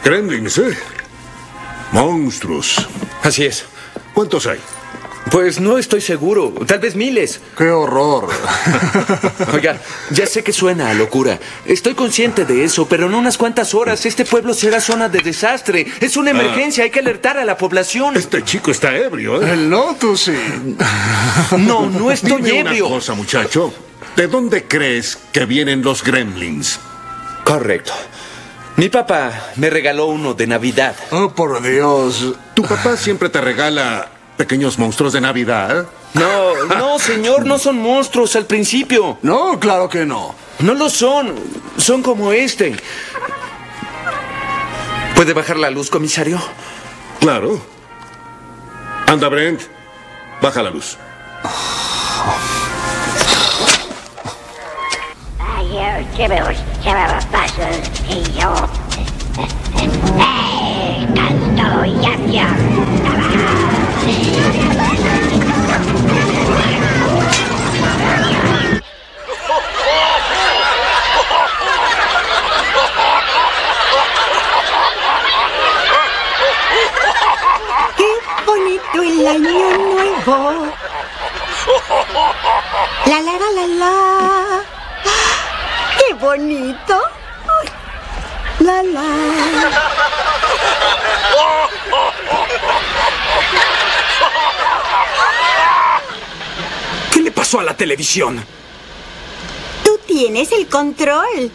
Gremlins, ¿eh? Monstruos. Así es. ¿Cuántos hay? Pues no estoy seguro. Tal vez miles. ¡Qué horror! Oiga, ya sé que suena a locura. Estoy consciente de eso, pero en unas cuantas horas este pueblo será zona de desastre. Es una emergencia, hay que alertar a la población. Este chico está ebrio, ¿eh? No, tú sí. No estoy Dime ebrio. una cosa, muchacho. ¿De dónde crees que vienen los gremlins? Correcto. Mi papá me regaló uno de Navidad. Oh, por Dios. ¿Tu papá siempre te regala pequeños monstruos de Navidad? No, señor, no son monstruos al principio. No, claro que no. No lo son. Son como este. ¿Puede bajar la luz, comisario? Claro. Anda, Brent. Baja la luz. Ayer llevaba pasos y yo... Canto y acción. ¡Qué bonito el año nuevo! La. ¡Qué bonito! La. ¿Qué le pasó a la televisión? Tú tienes el control.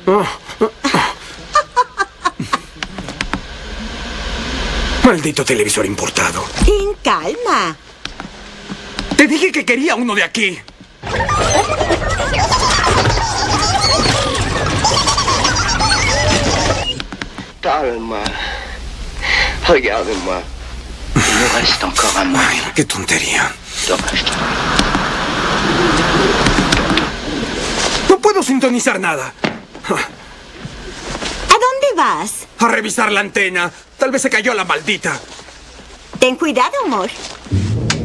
Maldito televisor importado. Ten calma. Te dije que quería uno de aquí. Calma. Regarde-moi. Il me reste encore un mois. Qué tontería. Dommage. No puedo sintonizar nada. ¿A dónde vas? A revisar la antena. Tal vez se cayó la maldita. Ten cuidado, amor.